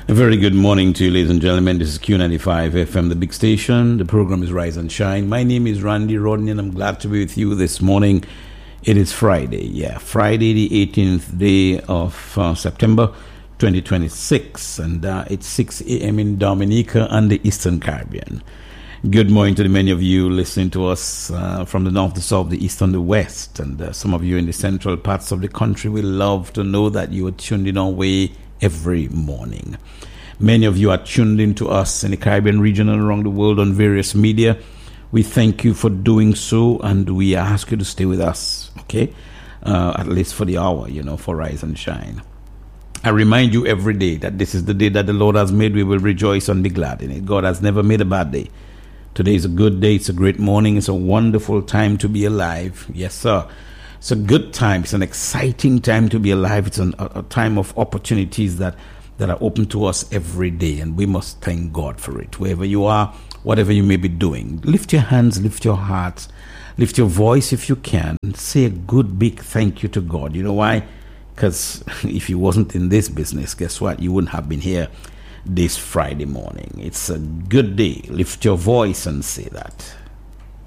A very good morning to you, ladies and gentlemen. This is Q95 FM, the big station. The program is Rise and Shine. My name is Randy Rodney, and I'm glad to be with you this morning. It is Friday, Friday the 18th day of September 2026, and it's 6 a.m. in Dominica and the Eastern Caribbean. Good morning to the many of you listening to us from the north, the south, the east, and the west, and some of you in the central parts of the country. We love to know that you are tuned in our way every morning. Many of you are tuned in to us in the Caribbean region and around the world on various media. We thank you for doing so, and we ask you to stay with us, okay? At least for the hour, for Rise and Shine. I remind you every day that this is the day that the Lord has made. We will rejoice and be glad in it. God has never made a bad day. Today is a good day. It's a great morning. It's a wonderful time to be alive. Yes, sir. It's a good time. It's an exciting time to be alive. It's a time of opportunities that are open to us every day, and we must thank God for it. Wherever you are, whatever you may be doing, lift your hands, lift your hearts, lift your voice if you can. Say a good big thank you to God. You know why? Because if you wasn't in this business, guess what? You wouldn't have been here this Friday morning. It's a good day. Lift your voice and say that.